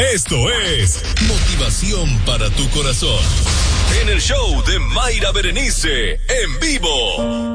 Esto es motivación para tu corazón. En el show de Mayra Berenice, en vivo.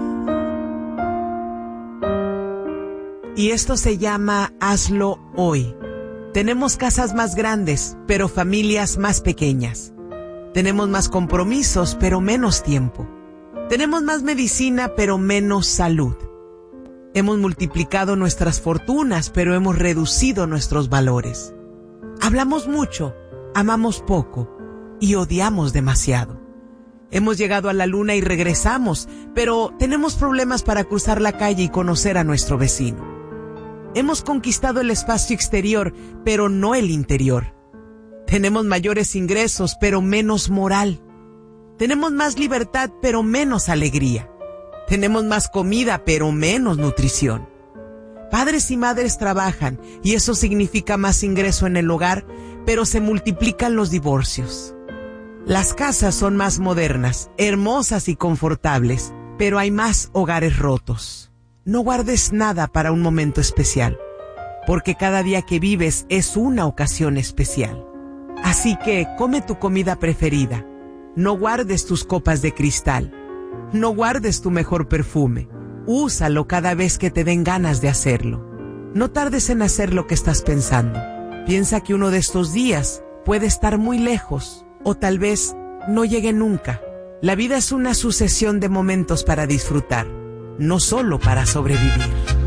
Y esto se llama Hazlo Hoy. Tenemos casas más grandes, pero familias más pequeñas. Tenemos más compromisos, pero menos tiempo. Tenemos más medicina, pero menos salud. Hemos multiplicado nuestras fortunas, pero hemos reducido nuestros valores. Hablamos mucho, amamos poco y odiamos demasiado. Hemos llegado a la luna y regresamos, pero tenemos problemas para cruzar la calle y conocer a nuestro vecino. Hemos conquistado el espacio exterior, pero no el interior. Tenemos mayores ingresos, pero menos moral. Tenemos más libertad, pero menos alegría. Tenemos más comida, pero menos nutrición. Padres y madres trabajan, y eso significa más ingreso en el hogar, pero se multiplican los divorcios. Las casas son más modernas, hermosas y confortables, pero hay más hogares rotos. No guardes nada para un momento especial, porque cada día que vives es una ocasión especial. Así que come tu comida preferida. No guardes tus copas de cristal. No guardes tu mejor perfume. Úsalo cada vez que te den ganas de hacerlo. No tardes en hacer lo que estás pensando. Piensa que uno de estos días puede estar muy lejos o tal vez no llegue nunca. La vida es una sucesión de momentos para disfrutar, no solo para sobrevivir.